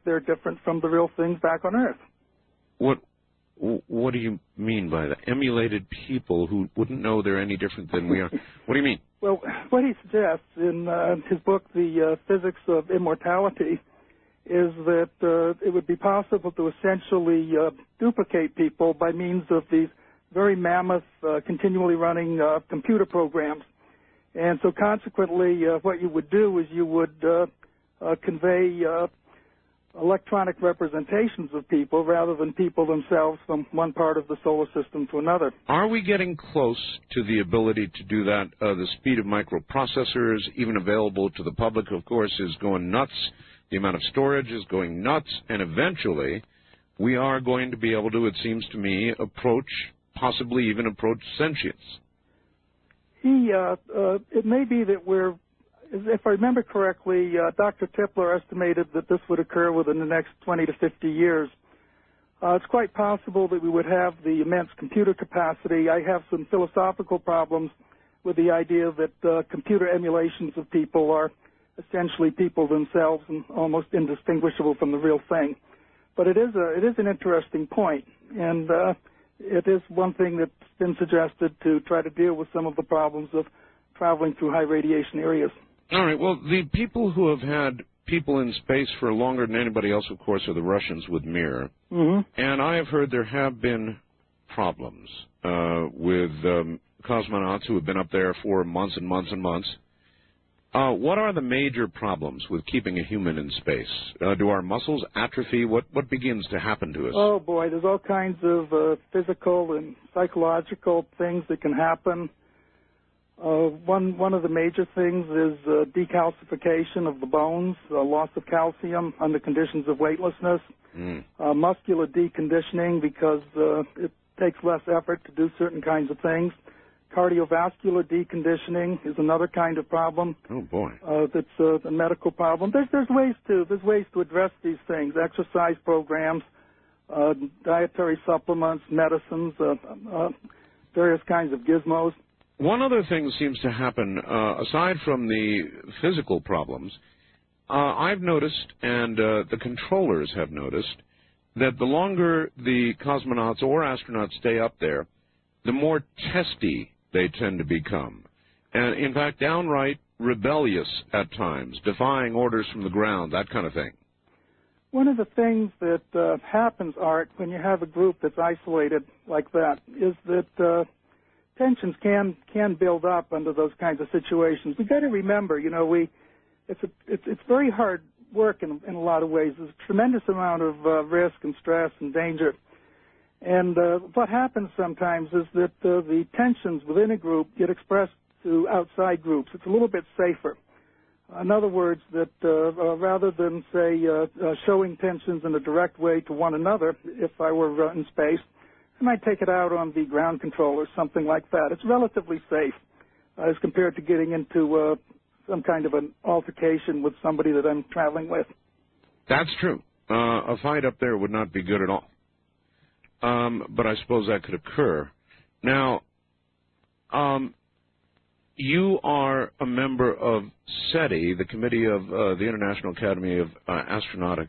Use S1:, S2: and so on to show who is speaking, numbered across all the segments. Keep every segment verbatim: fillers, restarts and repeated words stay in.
S1: they're different from the real things back on Earth.
S2: What What do you mean by that? Emulated people who wouldn't know they're any different than we are. What do you mean?
S1: Well, what he suggests in uh, his book, The uh, Physics of Immortality, is that uh, it would be possible to essentially uh, duplicate people by means of these very mammoth, uh, continually running uh, computer programs. And so consequently, uh, what you would do is you would uh, uh, convey uh, electronic representations of people rather than people themselves from one part of the solar system to another.
S2: Are we getting close to the ability to do that? Uh, the speed of microprocessors, even available to the public, of course, is going nuts. The amount of storage is going nuts. And eventually, we are going to be able to, it seems to me, approach, possibly even approach sentience.
S1: He, uh, uh, it may be that we're, if I remember correctly, uh, Doctor Tipler estimated that this would occur within the next twenty to fifty years. Uh, it's quite possible that we would have the immense computer capacity. I have some philosophical problems with the idea that uh, computer emulations of people are essentially people themselves and almost indistinguishable from the real thing. But it is a, it is an interesting point, and uh, it is one thing that's been suggested to try to deal with some of the problems of traveling through high radiation areas.
S2: All right. Well, the people who have had people in space for longer than anybody else, of course, are the Russians with Mir.
S1: Mm-hmm.
S2: And I have heard there have been problems uh, with um, cosmonauts who have been up there for months and months and months. Uh, what are the major problems with keeping a human in space? Uh, do our muscles atrophy? What what begins to happen to us?
S1: Oh, boy, there's all kinds of uh, physical and psychological things that can happen. Uh, one one of the major things is uh, decalcification of the bones, uh, loss of calcium under conditions of weightlessness, mm. uh, muscular deconditioning because uh, it takes less effort to do certain kinds of things. Cardiovascular deconditioning is another kind of problem.
S2: Oh boy,
S1: uh, that's uh, a medical problem. There's there's ways to there's ways to address these things: exercise programs, uh, dietary supplements, medicines, uh, uh, various kinds of gizmos.
S2: One other thing seems to happen, uh, aside from the physical problems, uh, I've noticed, and uh, the controllers have noticed, that the longer the cosmonauts or astronauts stay up there, the more testy they tend to become. And, in fact, downright rebellious at times, defying orders from the ground, that kind of thing.
S1: One of the things that uh, happens, Art, when you have a group that's isolated like that, is that uh, tensions can can build up under those kinds of situations. We've got to remember, you know, we it's a, it's, it's very hard work in, in a lot of ways. There's a tremendous amount of uh, risk and stress and danger. And uh, what happens sometimes is that uh, the tensions within a group get expressed to outside groups. It's a little bit safer. In other words, that uh, uh, rather than, say, uh, uh, showing tensions in a direct way to one another, if I were uh, in space, I might take it out on the ground controller, something like that. It's relatively safe uh, as compared to getting into uh, some kind of an altercation with somebody that I'm traveling with.
S2: That's true. Uh, a fight up there would not be good at all. Um, but I suppose that could occur. Now, um, you are a member of SETI, the Committee of uh, the International Academy of uh, Astronautics.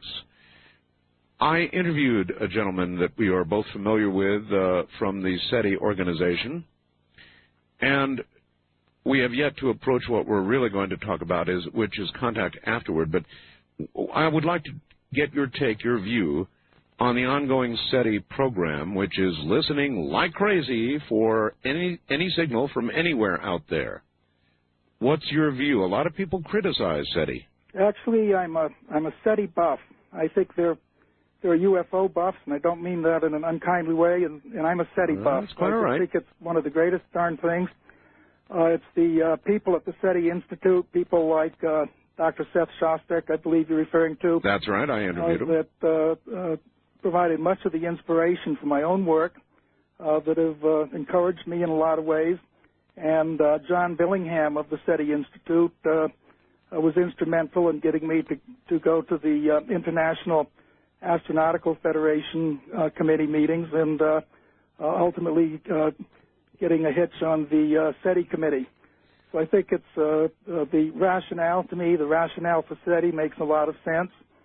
S2: I interviewed a gentleman that we are both familiar with uh, from the SETI organization, and we have yet to approach what we're really going to talk about, is which is contact afterward. But I would like to get your take, your view, on the ongoing SETI program, which is listening like crazy for any any signal from anywhere out there. What's your view? A lot of people criticize SETI.
S1: Actually, I'm a I'm a SETI buff. I think they're they're U F O buffs, and I don't mean that in an unkindly way. And, and I'm a SETI
S2: uh,
S1: buff.
S2: That's quite
S1: I
S2: all right.
S1: think it's one of the greatest darn things. Uh, it's the uh, people at the SETI Institute, people like uh, Doctor Seth Shostak, I believe you're referring to.
S2: That's right. I interviewed
S1: uh,
S2: him.
S1: That uh, uh, provided much of the inspiration for my own work, uh, that have uh, encouraged me in a lot of ways. And uh, John Billingham of the SETI Institute uh, uh, was instrumental in getting me to, to go to the uh, International Astronautical Federation uh, committee meetings and uh, uh, ultimately uh, getting a hitch on the uh, SETI committee. So I think it's uh, uh, the rationale, to me, the rationale for SETI makes a lot of sense.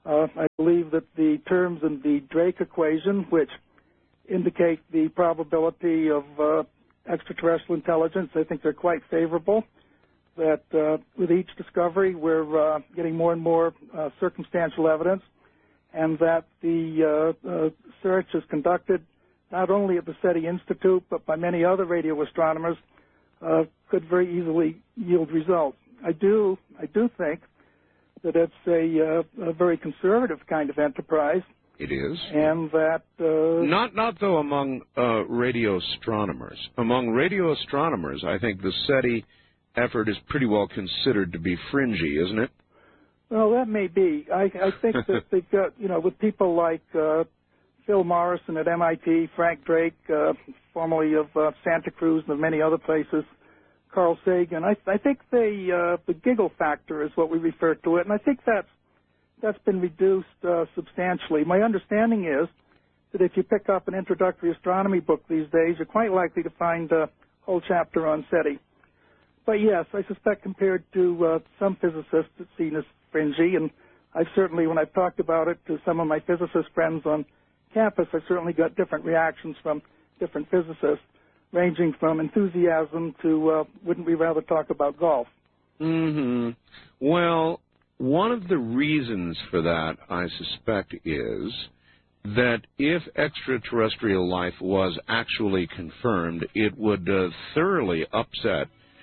S1: Uh, I believe that the terms in the Drake equation, which indicate the probability of uh, extraterrestrial intelligence, I think they're quite favorable. That uh, with each discovery, we're uh, getting more and more uh, circumstantial evidence, and that the uh, uh, search is conducted not only at the SETI Institute, but by many other radio astronomers, uh, could very easily yield results. I do, I do think that it's a, uh, a very conservative kind of enterprise.
S2: It is.
S1: And that... Uh,
S2: not, not though among uh, radio astronomers. Among radio astronomers, I think the SETI effort is pretty well considered to be fringy, isn't it?
S1: Well, that may be. I, I think that they've got, you know, with people like uh, Phil Morrison at M I T, Frank Drake, uh, formerly of uh, Santa Cruz and of many other places, Carl Sagan, I, I think they, uh, the giggle factor is what we refer to it, and I think that's, that's been reduced uh, substantially. My understanding is that if you pick up an introductory astronomy book these days, you're quite likely to find a whole chapter on SETI. But yes, I suspect compared to uh, some physicists, it's seen as fringy, and I've certainly, when I've talked about it to some of my physicist friends on campus, I've certainly got different reactions from different physicists, ranging from enthusiasm to, uh, wouldn't we rather talk about golf?
S2: Mm-hmm. Well, one of the reasons for that, I suspect, is that if extraterrestrial life was actually confirmed, it would uh, thoroughly upset.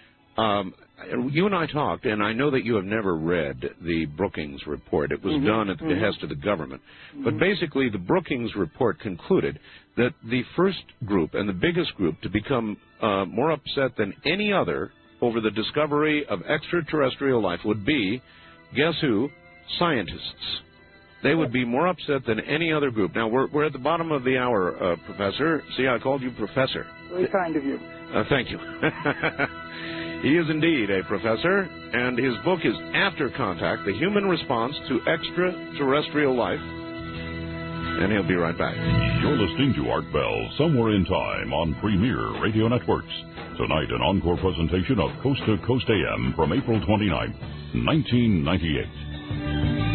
S2: Um, you and I talked, and I know that you have never read the Brookings report. It was mm-hmm. done at the mm-hmm. behest of the government. Mm-hmm. But basically, the Brookings report concluded that the first group and the biggest group to become uh, more upset than any other over the discovery of extraterrestrial life would be, guess who? Scientists. They would be more upset than any other group. Now, we're, we're at the bottom of the hour, uh, Professor. See, I called you Professor.
S1: Very kind of you.
S2: Uh, thank you. He is indeed a professor, and his book is After Contact, The Human Response to Extraterrestrial Life. And he'll be right back.
S3: You're listening to Art Bell, Somewhere in Time, on Premier Radio Networks. Tonight, an encore presentation of Coast to Coast A M from April twenty-ninth, nineteen ninety-eight.